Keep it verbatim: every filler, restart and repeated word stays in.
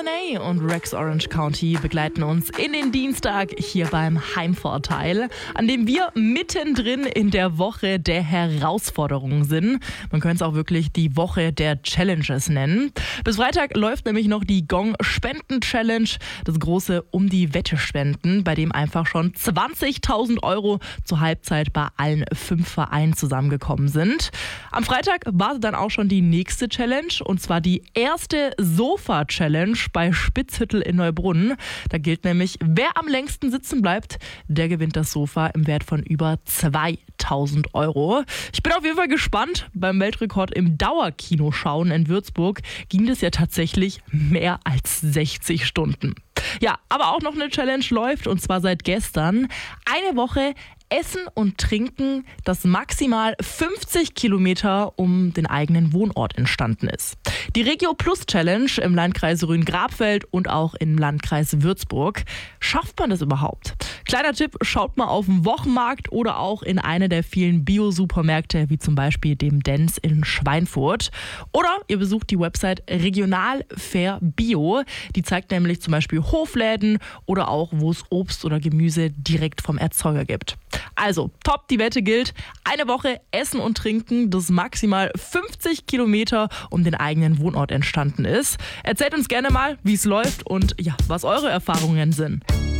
A und Rex Orange County begleiten uns in den Dienstag hier beim Heimvorteil, an dem wir mittendrin in der Woche der Herausforderungen sind. Man könnte es auch wirklich die Woche der Challenges nennen. Bis Freitag läuft nämlich noch die Gong-Spenden-Challenge, das große Um die Wette spenden, bei dem einfach schon zwanzigtausend Euro zur Halbzeit bei allen fünf Vereinen zusammengekommen sind. Am Freitag wartet dann auch schon die nächste Challenge, und zwar die erste Sofa-Challenge bei Spitzhüttel in Neubrunn. Da gilt nämlich, wer am längsten sitzen bleibt, der gewinnt das Sofa im Wert von über zweitausend Euro. Ich bin auf jeden Fall gespannt. Beim Weltrekord im Dauerkinoschauen in Würzburg ging das ja tatsächlich mehr als sechzig Stunden. Ja, aber auch noch eine Challenge läuft, und zwar seit gestern. Eine Woche Essen und Trinken, das maximal fünfzig Kilometer um den eigenen Wohnort entstanden ist. Die Regio Plus Challenge im Landkreis Rhön-Grabfeld und auch im Landkreis Würzburg. Schafft man das überhaupt? Kleiner Tipp, schaut mal auf den Wochenmarkt oder auch in eine der vielen Bio-Supermärkte, wie zum Beispiel dem Dens in Schweinfurt. Oder ihr besucht die Website Regional Fair Bio. Die zeigt nämlich zum Beispiel Hofläden oder auch, wo es Obst oder Gemüse direkt vom Erzeuger gibt. Also, top, die Wette gilt. Eine Woche Essen und Trinken, das maximal fünfzig Kilometer um den eigenen Wohnort entstanden ist. Erzählt uns gerne mal, wie es läuft und ja, was eure Erfahrungen sind.